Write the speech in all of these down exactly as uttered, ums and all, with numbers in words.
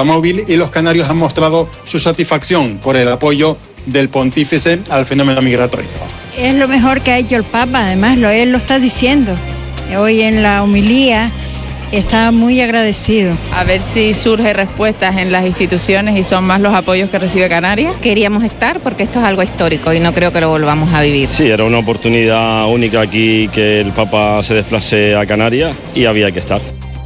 Papa Móvil, y los canarios han mostrado su satisfacción por el apoyo del pontífice al fenómeno migratorio. Es lo mejor que ha hecho el Papa, además lo, él lo está diciendo. Hoy en la homilía está muy agradecido. A ver si surge respuestas en las instituciones y son más los apoyos que recibe Canarias. Queríamos estar porque esto es algo histórico y no creo que lo volvamos a vivir. Sí, era una oportunidad única aquí que el Papa se desplace a Canarias y había que estar.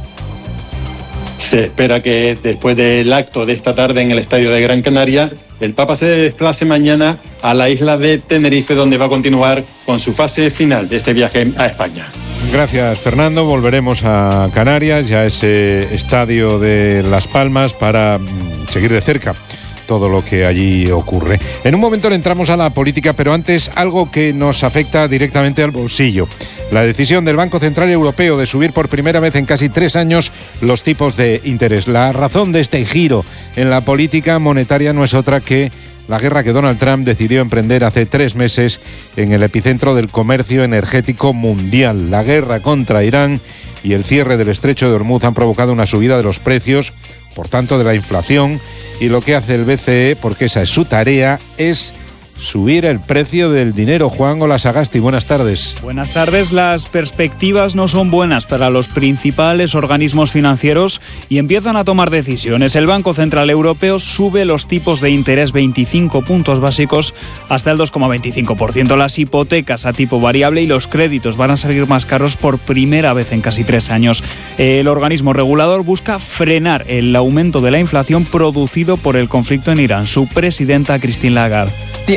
Se espera que después del acto de esta tarde en el Estadio de Gran Canaria, el Papa se desplace mañana a la isla de Tenerife, donde va a continuar con su fase final de este viaje a España. Gracias, Fernando. Volveremos a Canarias, ya a ese estadio de Las Palmas, para seguir de cerca todo lo que allí ocurre. En un momento le entramos a la política, pero antes algo que nos afecta directamente al bolsillo. La decisión del Banco Central Europeo de subir por primera vez en casi tres años los tipos de interés. La razón de este giro en la política monetaria no es otra que la guerra que Donald Trump decidió emprender hace tres meses en el epicentro del comercio energético mundial. La guerra contra Irán y el cierre del estrecho de Hormuz han provocado una subida de los precios, por tanto de la inflación, y lo que hace el B C E, porque esa es su tarea, es subir el precio del dinero. Juan Golasagasti, buenas tardes. Buenas tardes. Las perspectivas no son buenas para los principales organismos financieros y empiezan a tomar decisiones. El Banco Central Europeo sube los tipos de interés veinticinco puntos básicos hasta el dos coma veinticinco por ciento. Las hipotecas a tipo variable y los créditos van a salir más caros por primera vez en casi tres años. El organismo regulador busca frenar el aumento de la inflación producido por el conflicto en Irán. Su presidenta, Christine Lagarde.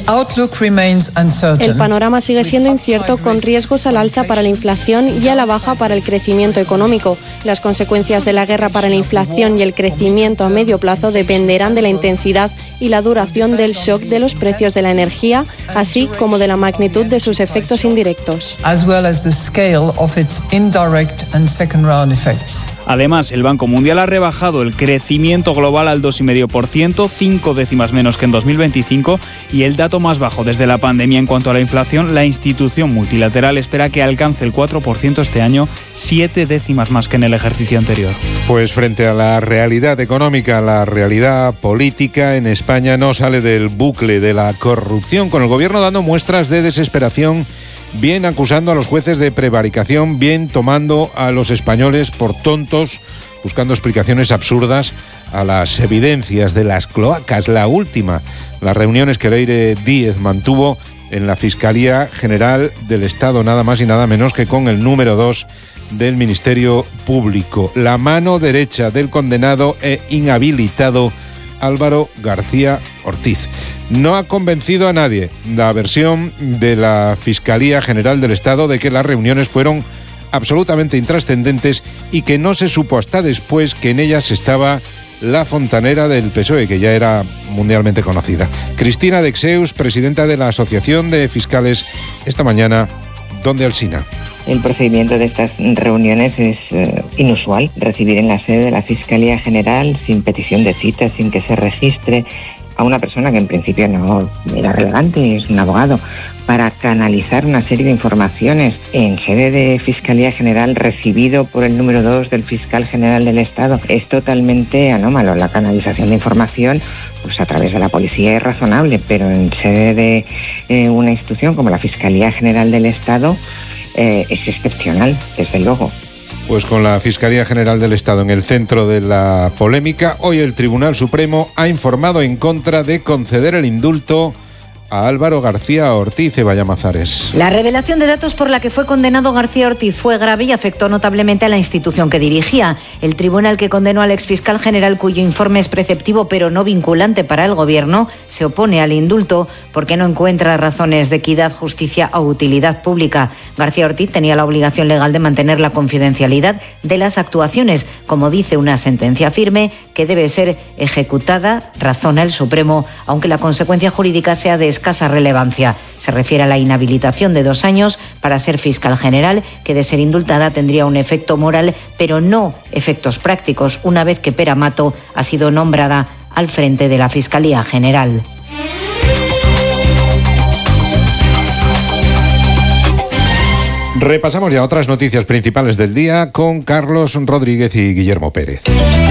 El panorama sigue siendo incierto, con riesgos al alza para la inflación y a la baja para el crecimiento económico. Las consecuencias de la guerra para la inflación y el crecimiento a medio plazo dependerán de la intensidad y la duración del shock de los precios de la energía, así como de la magnitud de sus efectos indirectos. Además, el Banco Mundial ha rebajado el crecimiento global al dos coma cinco por ciento, cinco décimas menos que en dos mil veinticinco, y el dato más bajo desde la pandemia en cuanto a la inflación. La institución multilateral espera que alcance el cuatro por ciento este año, siete décimas más que en el ejercicio anterior. Pues frente a la realidad económica, la realidad política en España no sale del bucle de la corrupción, con el gobierno dando muestras de desesperación, bien acusando a los jueces de prevaricación, bien tomando a los españoles por tontos, buscando explicaciones absurdas a las evidencias de las cloacas. La última, las reuniones que Leire Díez mantuvo en la Fiscalía General del Estado, nada más y nada menos que con el número dos del Ministerio Público, la mano derecha del condenado e inhabilitado Álvaro García Ortiz. No ha convencido a nadie la versión de la Fiscalía General del Estado de que las reuniones fueron absolutamente intrascendentes y que no se supo hasta después que en ellas estaba la fontanera del P S O E, que ya era mundialmente conocida. Cristina Dexeus, presidenta de la Asociación de Fiscales, esta mañana, ¿dónde Alsina? El procedimiento de estas reuniones es eh, inusual. Recibir en la sede de la Fiscalía General, sin petición de cita, sin que se registre a una persona que en principio no era relevante, es un abogado, para canalizar una serie de informaciones en sede de Fiscalía General recibido por el número dos del Fiscal General del Estado, es totalmente anómalo. La canalización de información pues a través de la policía es razonable, pero en sede de eh, una institución como la Fiscalía General del Estado eh, es excepcional, desde luego. Pues con la Fiscalía General del Estado en el centro de la polémica, hoy el Tribunal Supremo ha informado en contra de conceder el indulto a Álvaro García Ortiz. Eva Llamazares. La revelación de datos por la que fue condenado García Ortiz fue grave y afectó notablemente a la institución que dirigía. El tribunal que condenó al exfiscal general, cuyo informe es preceptivo pero no vinculante para el Gobierno, se opone al indulto porque no encuentra razones de equidad, justicia o utilidad pública. García Ortiz tenía la obligación legal de mantener la confidencialidad de las actuaciones, como dice una sentencia firme que debe ser ejecutada, razona el Supremo, aunque la consecuencia jurídica sea de escasa relevancia. Se refiere a la inhabilitación de dos años para ser fiscal general, que de ser indultada tendría un efecto moral, pero no efectos prácticos, una vez que Pera Mato ha sido nombrada al frente de la Fiscalía General. Repasamos ya otras noticias principales del día con Carlos Rodríguez y Guillermo Pérez.